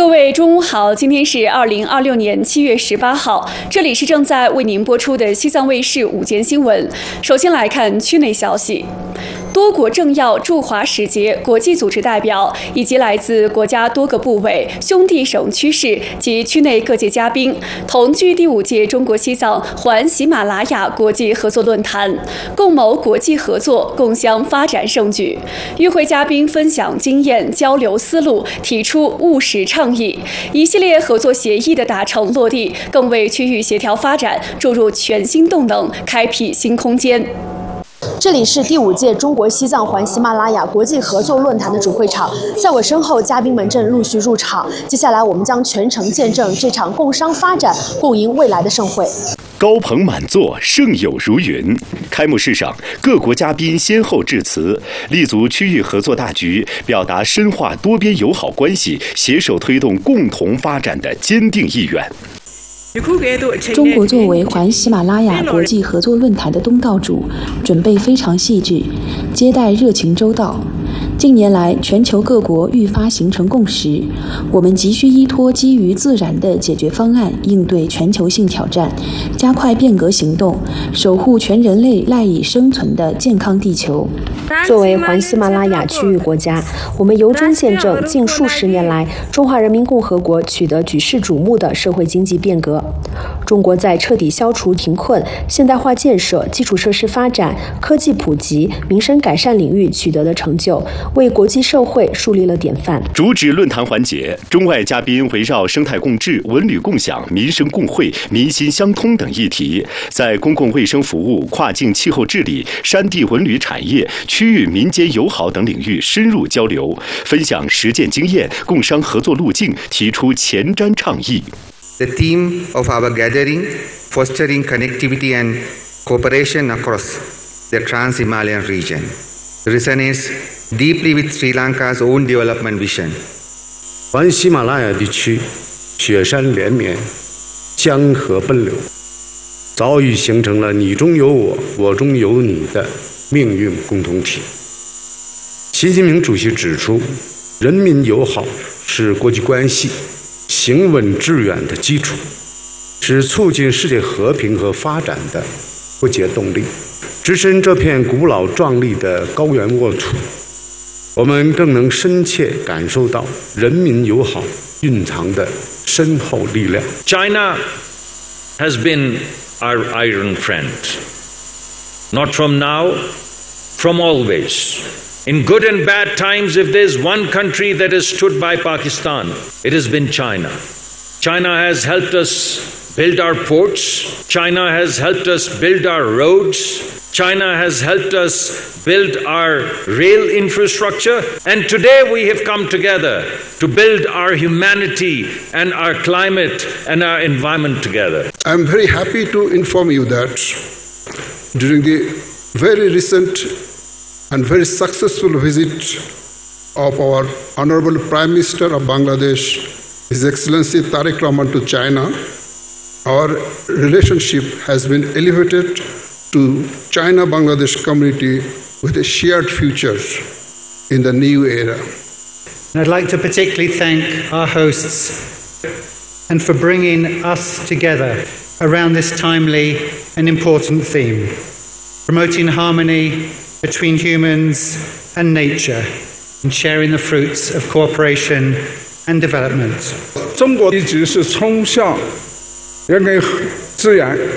各位中午好，今天是2026年7月18号，这里是正在为您播出的西藏卫视午间新闻。首先来看区内消息。多国政要、驻华使节、国际组织代表以及来自国家多个部委、兄弟省区市及区内各界嘉宾，同聚第5届中国西藏环喜马拉雅国际合作论坛，共谋国际合作，共襄发展盛举。与会嘉宾分享经验、交流思路，提出务实倡议，一系列合作协议的达成落地，更为区域协调发展注入全新动能，开辟新空间。 这里是第5届中国西藏环喜马拉雅国际合作论坛的主会场，在我身后，嘉宾们正陆续入场。接下来，我们将全程见证这场共商发展、共赢未来的盛会。 高朋满座，盛友如云。开幕式上，各国嘉宾先后致辞，立足区域合作大局，表达深化多边友好关系、携手推动共同发展的坚定意愿。 中国作为环喜马拉雅国际合作论坛的东道主，准备非常细致，接待热情周到。近年来，全球各国愈发形成共识，我们急需依托基于自然的解决方案，应对全球性挑战，加快变革行动，守护全人类赖以生存的健康地球。 作为环喜马拉雅区域国家，我们由衷见证近数十年来中华人民共和国取得举世瞩目的社会经济变革。中国在彻底消除贫困、现代化建设、基础设施发展、科技普及、民生改善领域取得的成就，为国际社会树立了典范。 主旨论坛环节，中外嘉宾围绕生态共治、文旅共享、民生共惠、民心相通等议题，在公共卫生服务、跨境气候治理、山地文旅产业、区域民间友好等领域深入交流，分享实践经验，共商合作路径，提出前瞻倡议。 The theme of our gathering, fostering connectivity and cooperation across the Trans-Himalayan region, resonates deeply with Sri Lanka's own development vision. 环喜马拉雅地区雪山连绵，江河奔流，早已形成了你中有我，我中有你的命运共同体。习近平主席指出，人民友好是国际关系行稳致远的基础，是促进世界和平和发展的不竭动力。置身这片古老壮丽的高原沃土，我们更能深切感受到人民友好蕴藏的深厚力量。 China has been our iron friend, not from now, from always. In good and bad times, if there's one country that has stood by Pakistan, it has been China. China has helped us build our ports. China has helped us build our roads. China has helped us build our rail infrastructure. And today we have come together to build our humanity and our climate and our environment together. I'm very happy to inform you that during the very recent and very successful visit of our Honorable Prime Minister of Bangladesh, His Excellency Tariq Rahman, to China, our relationship has been elevated to China-Bangladesh community with a shared future in the new era. And I'd like to particularly thank our hosts and for bringing us together around this timely and important theme, promoting harmony between humans and nature and sharing the fruits of cooperation and development. 中国一直是崇尚人跟自然